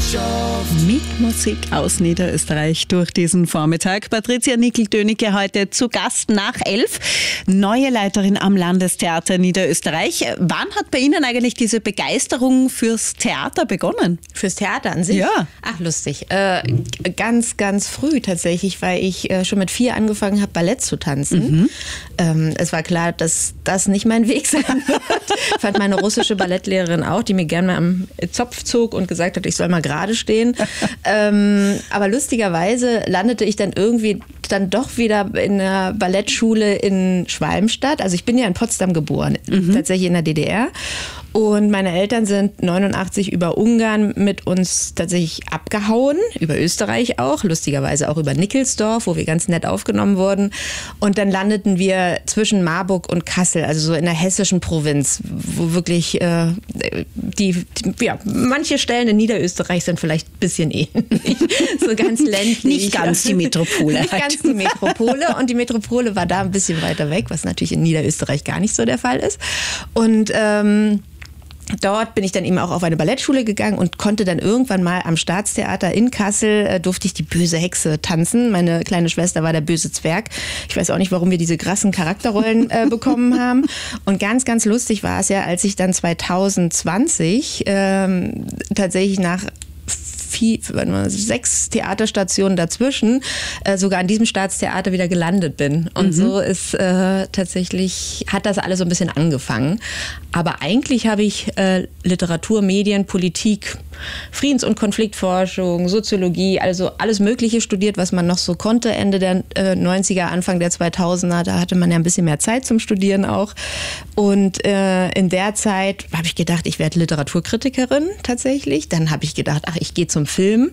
Mit Musik aus Niederösterreich durch diesen Vormittag. Patricia Nickel-Dönecke heute zu Gast nach 11, neue Leiterin am Landestheater Niederösterreich. Wann hat bei Ihnen eigentlich diese Begeisterung fürs Theater begonnen? Fürs Theater an sich? Ja. Ach, lustig. Ganz, ganz früh tatsächlich, weil ich schon mit 4 angefangen habe, Ballett zu tanzen. Es war klar, dass das nicht mein Weg sein wird. Fand meine russische Ballettlehrerin auch, die mir gerne mal am Zopf zog und gesagt hat, ich soll mal gerade stehen. Aber lustigerweise landete ich dann irgendwie doch wieder in der Ballettschule in Schwalmstadt. Also ich bin ja in Potsdam geboren, tatsächlich in der DDR. Und meine Eltern sind 89 über Ungarn mit uns tatsächlich abgehauen, über Österreich auch, lustigerweise auch über Nickelsdorf, wo wir ganz nett aufgenommen wurden. Und dann landeten wir zwischen Marburg und Kassel, also so in der hessischen Provinz, wo wirklich manche Stellen in Niederösterreich sind vielleicht ein bisschen ähnlich, so ganz ländlich. Nicht ganz die Metropole. Nicht ganz die Metropole. Und die Metropole war da ein bisschen weiter weg, was natürlich in Niederösterreich gar nicht so der Fall ist. Und dort bin ich dann eben auch auf eine Ballettschule gegangen und konnte dann irgendwann mal am Staatstheater in Kassel, durfte ich die böse Hexe tanzen. Meine kleine Schwester war der böse Zwerg. Ich weiß auch nicht, warum wir diese krassen Charakterrollen bekommen haben. Und ganz, ganz lustig war es ja, als ich dann 2020 tatsächlich nach 6 Theaterstationen dazwischen sogar an diesem Staatstheater wieder gelandet bin. Und so ist tatsächlich, hat das alles so ein bisschen angefangen. Aber eigentlich habe ich Literatur, Medien, Politik, Friedens- und Konfliktforschung, Soziologie, also alles Mögliche studiert, was man noch so konnte. Ende der 90er, Anfang der 2000er, da hatte man ja ein bisschen mehr Zeit zum Studieren auch. Und in der Zeit habe ich gedacht, ich werde Literaturkritikerin tatsächlich. Dann habe ich gedacht, ich gehe zum Film,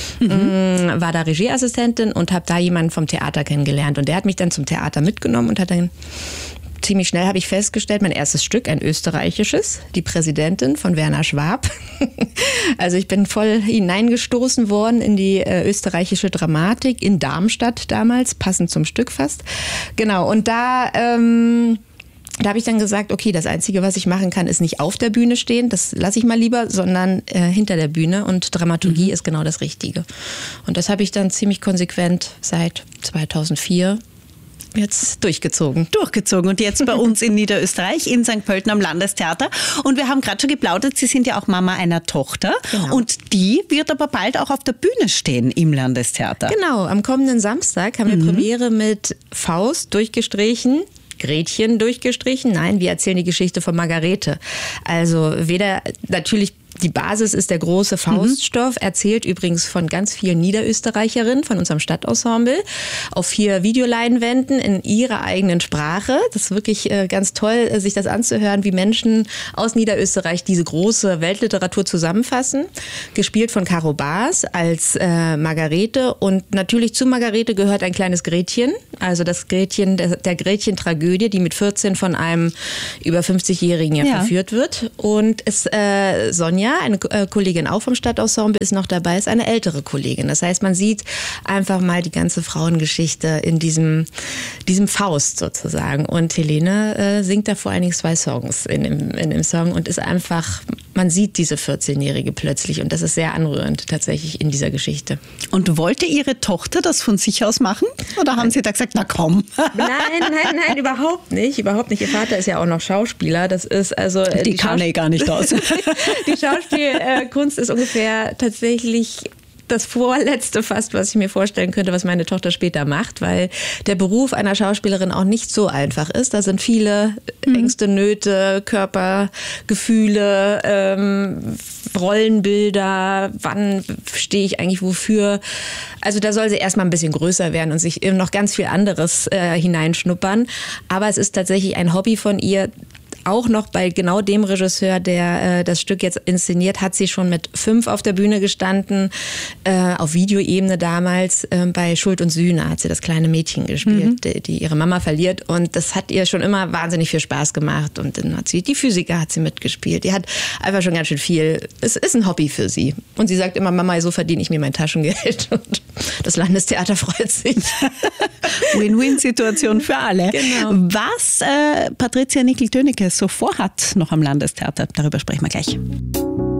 war da Regieassistentin und habe da jemanden vom Theater kennengelernt. Und der hat mich dann zum Theater mitgenommen und hat dann ziemlich schnell habe ich festgestellt, mein erstes Stück, ein österreichisches, Die Präsidentin von Werner Schwab. Also ich bin voll hineingestoßen worden in die österreichische Dramatik in Darmstadt damals, passend zum Stück fast. Genau, und da habe ich dann gesagt, okay, das Einzige, was ich machen kann, ist nicht auf der Bühne stehen, das lasse ich mal lieber, sondern hinter der Bühne, und Dramaturgie ist genau das Richtige. Und das habe ich dann ziemlich konsequent seit 2004 jetzt durchgezogen. Und jetzt bei uns in Niederösterreich, in St. Pölten am Landestheater. Und wir haben gerade schon geplaudert, Sie sind ja auch Mama einer Tochter. Genau. Und die wird aber bald auch auf der Bühne stehen im Landestheater. Genau, am kommenden Samstag haben wir Premiere mit Faust durchgestrichen, Gretchen durchgestrichen. Nein, wir erzählen die Geschichte von Margarete. Also natürlich die Basis ist der große Fauststoff, erzählt übrigens von ganz vielen Niederösterreicherinnen, von unserem Stadtensemble, auf 4 Videoleinwänden in ihrer eigenen Sprache. Das ist wirklich ganz toll, sich das anzuhören, wie Menschen aus Niederösterreich diese große Weltliteratur zusammenfassen. Gespielt von Caro Baas als Margarete, und natürlich zu Margarete gehört ein kleines Gretchen, also das Gretchen, der Gretchen-Tragödie, die mit 14 von einem über 50-Jährigen verführt wird. Und Sonja, eine Kollegin auch vom Stadtensemble, ist noch dabei, ist eine ältere Kollegin. Das heißt, man sieht einfach mal die ganze Frauengeschichte in diesem Faust sozusagen. Und Helene singt da vor allen Dingen 2 Songs in dem Song und ist einfach, man sieht diese 14-Jährige plötzlich, und das ist sehr anrührend tatsächlich in dieser Geschichte. Und wollte Ihre Tochter das von sich aus machen? Oder haben Sie da gesagt, na komm? Nein, überhaupt nicht. Überhaupt nicht. Ihr Vater ist ja auch noch Schauspieler. Das ist also die kann gar nicht aus. Die Schauspielkunst ist ungefähr tatsächlich das Vorletzte fast, was ich mir vorstellen könnte, was meine Tochter später macht, weil der Beruf einer Schauspielerin auch nicht so einfach ist. Da sind viele Ängste, Nöte, Körpergefühle, Rollenbilder, wann stehe ich eigentlich wofür. Also da soll sie erstmal ein bisschen größer werden und sich noch ganz viel anderes hineinschnuppern. Aber es ist tatsächlich ein Hobby von ihr. Auch noch bei genau dem Regisseur, der das Stück jetzt inszeniert, hat sie schon mit 5 auf der Bühne gestanden, auf Videoebene damals. Bei Schuld und Sühne hat sie das kleine Mädchen gespielt, die ihre Mama verliert. Und das hat ihr schon immer wahnsinnig viel Spaß gemacht. Und dann hat sie die Physiker hat sie mitgespielt. Die hat einfach schon ganz schön viel. Es ist ein Hobby für sie. Und sie sagt immer, Mama, so verdiene ich mir mein Taschengeld. Und das Landestheater freut sich. Win-Win-Situation für alle. Genau. Was Patricia Nickel-Dönecke so vorhat noch am Landestheater, darüber sprechen wir gleich.